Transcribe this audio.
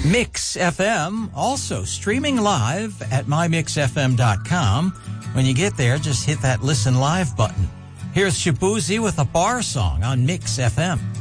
Mix FM, also streaming live at mymixfm.com. When you get there, just hit that Listen Live button. Here's Shabuzi with a bar song on Mix FM.